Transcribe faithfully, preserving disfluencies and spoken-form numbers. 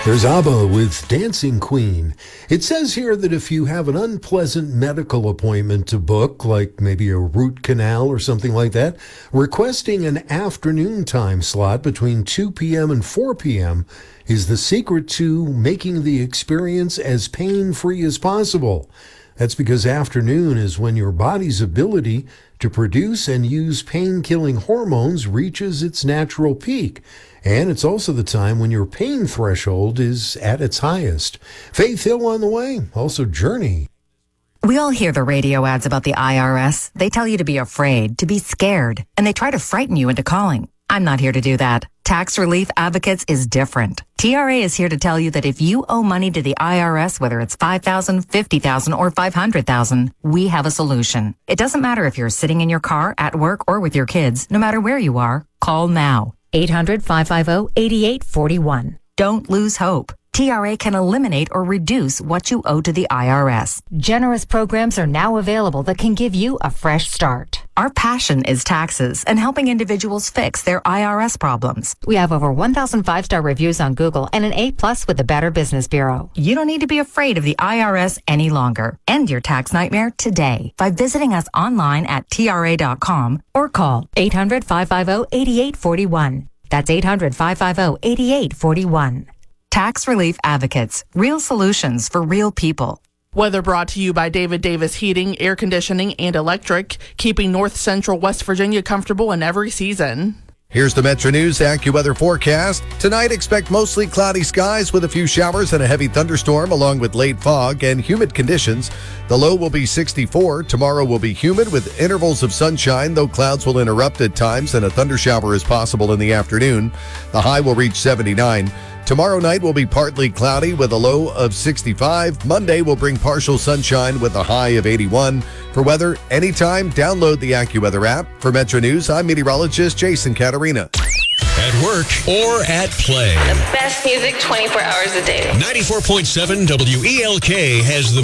There's ABBA with Dancing Queen. It says here that if you have an unpleasant medical appointment to book, like maybe a root canal or something like that, requesting an afternoon time slot between two p.m. and four p.m. is the secret to making the experience as pain-free as possible. That's because afternoon is when your body's ability to produce and use pain-killing hormones reaches its natural peak. And it's also the time when your pain threshold is at its highest. Faith Hill on the way, also Journey. We all hear the radio ads about the I R S. They tell you to be afraid, to be scared, and they try to frighten you into calling. I'm not here to do that. Tax Relief Advocates is different. T R A is here to tell you that if you owe money to the I R S, whether it's five thousand dollars, fifty thousand dollars, or five hundred thousand dollars, we have a solution. It doesn't matter if you're sitting in your car, at work, or with your kids. No matter where you are, call now. eight hundred, five five zero, eight eight four one. Don't lose hope. T R A can eliminate or reduce what you owe to the I R S. Generous programs are now available that can give you a fresh start. Our passion is taxes and helping individuals fix their I R S problems. We have over one thousand five-star reviews on Google and an A plus with the Better Business Bureau. You don't need to be afraid of the I R S any longer. End your tax nightmare today by visiting us online at T R A dot com or call eight hundred, five five zero, eight eight four one. That's eight hundred, five five zero, eight eight four one. Tax Relief Advocates. Real solutions for real people. Weather brought to you by David Davis Heating, Air Conditioning, and Electric, keeping North Central West Virginia comfortable in every season. Here's the Metro News AccuWeather forecast. Tonight, expect mostly cloudy skies with a few showers and a heavy thunderstorm along with late fog and humid conditions. The low will be sixty-four. Tomorrow will be humid with intervals of sunshine, though clouds will interrupt at times and a thundershower is possible in the afternoon. The high will reach seventy-nine. Tomorrow night will be partly cloudy with a low of sixty-five. Monday will bring partial sunshine with a high of eighty-one. For weather, anytime, download the AccuWeather app. For Metro News, I'm meteorologist Jason Caterina. At work or at play. The best music twenty-four hours a day. ninety-four point seven W E L K has the